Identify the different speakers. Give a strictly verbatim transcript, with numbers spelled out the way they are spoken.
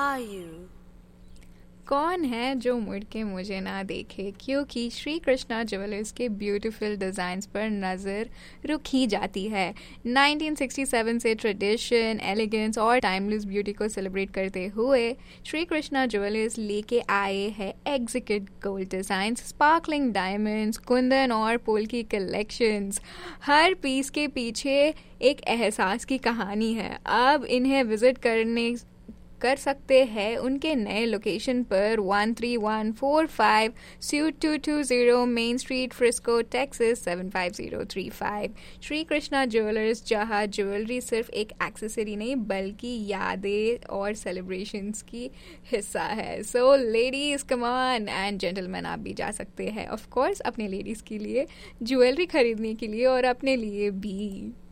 Speaker 1: are you?
Speaker 2: कौन है जो मुड़ के मुझे ना देखे, क्योंकि श्री कृष्णा ज्वेलर्स के ब्यूटीफुल डिज़ाइंस पर नज़र रुकी जाती है। नाइनटीन सिक्सटी सेवन से ट्रेडिशन, एलिगेंस और टाइमलेस ब्यूटी को सेलिब्रेट करते हुए श्री कृष्णा ज्वेलर्स लेके आए हैं execute gold designs, sparkling diamonds, Kundan और पोल की कलेक्शंस। हर पीस के पीछे एक एहसास की कहानी है। अब इन्हें विजिट करने कर सकते हैं उनके नए लोकेशन पर one three one four five suit to to zero main street, Frisco, Texas seven five zero three five. Shri Krishna jewellers, जहां ज्वेलरी सिर्फ एक एक्सेसरी नहीं बल्कि यादें और सेलिब्रेशंस की हिस्सा है। So ladies come on and gentleman, आप भी जा सकते हैं ऑफ कोर्स अपने लेडीज़ के लिए ज्वेलरी खरीदने के लिए और अपने लिए भी।